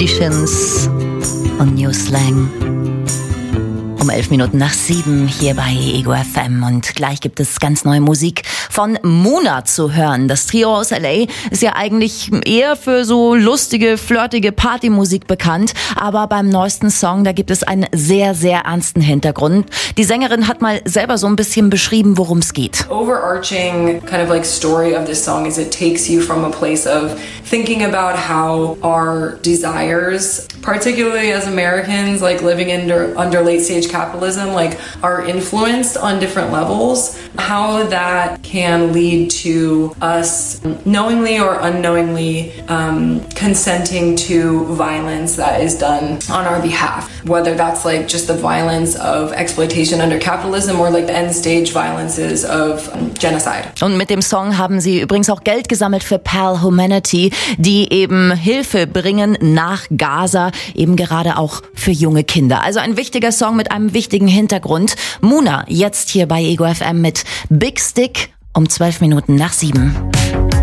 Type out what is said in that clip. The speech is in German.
Expectations und New Slang. Um 11 Minuten nach 7 hier bei Ego FM und gleich gibt es ganz neue Musik von Muna zu hören. Das Trio aus LA ist ja eigentlich eher für so lustige, flirtige Partymusik bekannt, aber beim neuesten Song, da gibt es einen sehr, sehr ernsten Hintergrund. Die Sängerin hat mal selber so ein bisschen beschrieben, worum es geht. Overarching kind of like story of this song is it takes you from a place of thinking about how our desires, particularly as Americans, like living under late stage capitalism, like are influenced on different levels, how that can lead to us knowingly or unknowingly consenting to violence that is done on our behalf, whether that's like just the violence of exploitation under capitalism or like the end stage violences of genocide. Und mit dem Song haben sie übrigens auch Geld gesammelt für Pal Humanity, die eben Hilfe bringen nach Gaza, eben gerade auch für junge Kinder. Also ein wichtiger Song mit einem wichtigen Hintergrund. Muna jetzt hier bei Ego FM mit Big Stick um 12 Minuten nach 7.